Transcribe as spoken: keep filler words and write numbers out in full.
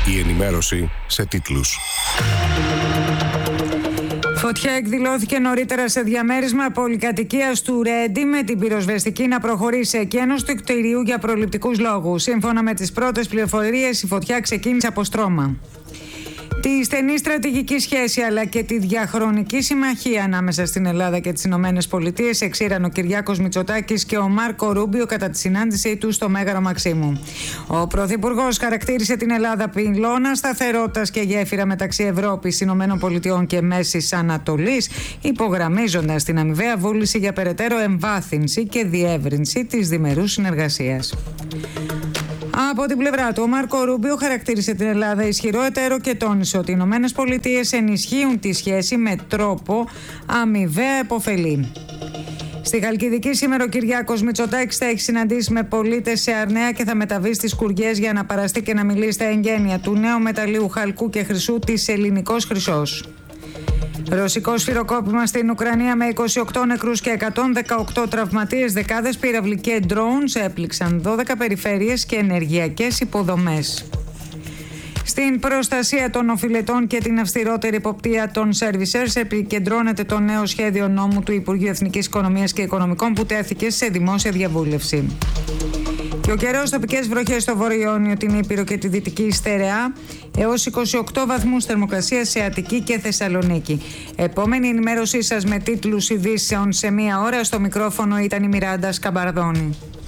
Η ενημέρωση σε τίτλους. Φωτιά εκδηλώθηκε νωρίτερα σε διαμέρισμα πολυκατοικίας του Ρέντι, με την πυροσβεστική να προχωρήσει σε εκένωση του κτηρίου για προληπτικούς λόγους. Σύμφωνα με τις πρώτες πληροφορίες, η φωτιά ξεκίνησε από στρώμα. Τη στενή στρατηγική σχέση αλλά και τη διαχρονική συμμαχία ανάμεσα στην Ελλάδα και τις Ηνωμένες Πολιτείες εξήραν ο Κυριάκος Μητσοτάκης και ο Μάρκο Ρούμπιο κατά τη συνάντησή του στο Μέγαρο Μαξίμου. Ο Πρωθυπουργός χαρακτήρισε την Ελλάδα πυλώνα σταθερότητας και γέφυρα μεταξύ Ευρώπης, Ηνωμένων Πολιτειών και Μέσης Ανατολής, υπογραμμίζοντας την αμοιβαία βούληση για περαιτέρω εμβάθυνση και διεύρυνση της διμερούς συνεργασίας. Από την πλευρά του, ο Μάρκο Ρούμπιο χαρακτήρισε την Ελλάδα ισχυρό εταίρο και τόνισε ότι οι Ηνωμένες Πολιτείες ενισχύουν τη σχέση με τρόπο αμοιβαία επωφελή. Στη Χαλκιδική σήμερα ο Κυριάκος Μητσοτάκης θα έχει συναντήσει με πολίτες σε Αρναία και θα μεταβεί στις Κουριές για να παραστεί και να μιλήσει στα εγγένεια του νέου μεταλλείου χαλκού και χρυσού της Ελληνικός Χρυσός. Ρωσικό σφυροκόπημα στην Ουκρανία με είκοσι οκτώ νεκρούς και εκατόν δεκαοκτώ τραυματίες. Δεκάδες πύραυλοι και drones έπληξαν δώδεκα περιφέρειες και ενεργειακές υποδομές. Στην προστασία των οφειλετών και την αυστηρότερη εποπτεία των servicers επικεντρώνεται το νέο σχέδιο νόμου του Υπουργείου Εθνικής Οικονομίας και Οικονομικών που τέθηκε σε δημόσια διαβούλευση. Και ο καιρός, τοπικές βροχές στο Βόρειο Ιόνιο, την Ήπειρο και τη Δυτική Στερεά, έως είκοσι οκτώ βαθμούς θερμοκρασία σε Αττική και Θεσσαλονίκη. Επόμενη ενημέρωσή σας με τίτλους ειδήσεων σε μία ώρα. Στο μικρόφωνο ήταν η Μιράντα Σκαμπαρδόνη.